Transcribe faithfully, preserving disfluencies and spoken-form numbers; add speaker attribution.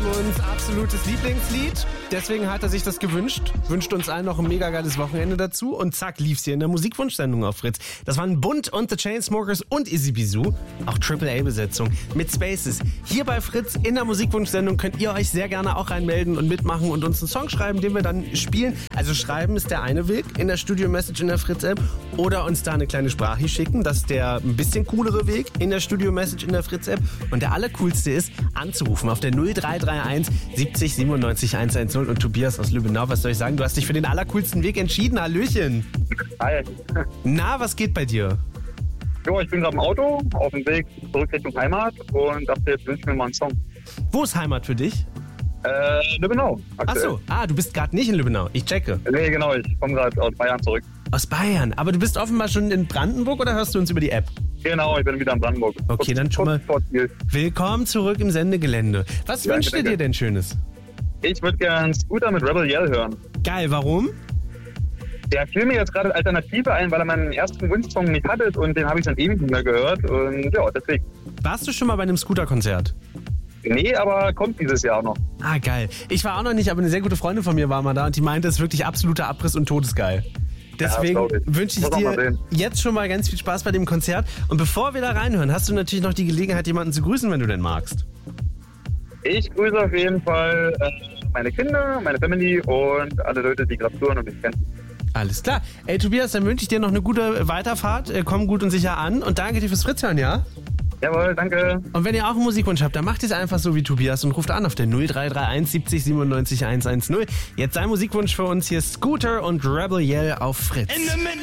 Speaker 1: Edmunds absolutes Lieblingslied. Deswegen hat er sich das gewünscht. Wünscht uns allen noch ein mega geiles Wochenende dazu. Und zack, lief's hier in der Musikwunschsendung auf Fritz. Das waren Bunt und The Chainsmokers und Izzy Bizou. Auch Triple A-Besetzung mit Spaces. Hier bei Fritz in der Musikwunschsendung könnt ihr euch sehr gerne auch reinmelden und mitmachen und uns einen Song schreiben, den wir dann spielen. Also schreiben ist der eine Weg in der Studio-Message in der Fritz-App. Oder uns da eine kleine Sprache schicken. Das ist der ein bisschen coolere Weg in der Studio-Message in der Fritz-App. Und der allercoolste ist, anzurufen auf der null drei drei eins siebzig siebenundneunzig hundertzehn. Und Tobias aus Lübbenau, was soll ich sagen? Du hast dich für den allercoolsten Weg entschieden. Hallöchen.
Speaker 2: Hi.
Speaker 1: Na, was geht bei dir?
Speaker 2: Jo, ich bin gerade im Auto, auf dem Weg zurück Richtung Heimat und dachte, jetzt wünsche ich mir mal einen Song.
Speaker 1: Wo ist Heimat für dich?
Speaker 2: Äh, Lübbenau.
Speaker 1: Ach so, ah, du bist gerade nicht in Lübbenau. Ich checke.
Speaker 2: Nee, genau, ich komme gerade aus Bayern zurück.
Speaker 1: Aus Bayern. Aber du bist offenbar schon in Brandenburg oder hörst du uns über die App?
Speaker 2: Genau, ich bin wieder in Brandenburg.
Speaker 1: Okay, dann schon mal willkommen zurück im Sendegelände. Was
Speaker 2: Danke,
Speaker 1: wünschst du
Speaker 2: danke.
Speaker 1: dir denn Schönes?
Speaker 2: Ich würde gerne Scooter mit Rebel Yell hören.
Speaker 1: Geil, warum?
Speaker 2: Der fiel mir jetzt gerade als Alternative ein, weil er meinen ersten Wunschsong nicht hatte und den habe ich schon ewig nicht mehr gehört. Und ja, deswegen.
Speaker 1: Warst du schon mal bei einem Scooter-Konzert?
Speaker 2: Nee, aber kommt dieses Jahr noch.
Speaker 1: Ah, geil. Ich war auch noch nicht, aber eine sehr gute Freundin von mir war mal da und die meinte, es ist wirklich absoluter Abriss und todesgeil. Deswegen
Speaker 2: Ja, glaub ich.
Speaker 1: wünsche ich
Speaker 2: Muss auch mal
Speaker 1: dir
Speaker 2: sehen.
Speaker 1: jetzt schon mal ganz viel Spaß bei dem Konzert. Und bevor wir da reinhören, hast du natürlich noch die Gelegenheit, jemanden zu grüßen, wenn du denn magst.
Speaker 2: Ich grüße auf jeden Fall äh, meine Kinder, meine Family und alle Leute, die gerade zuhören und mich kennen.
Speaker 1: Alles klar. Ey, Tobias, dann wünsche ich dir noch eine gute Weiterfahrt. Äh, Komm gut und sicher an und danke dir fürs Fritzhören, ja?
Speaker 2: Jawohl, danke.
Speaker 1: Und wenn ihr auch einen Musikwunsch habt, dann macht es einfach so wie Tobias und ruft an auf der null drei drei eins siebzig siebenundneunzig hundertzehn. Jetzt sein Musikwunsch für uns hier Scooter und Rebel Yell auf Fritz.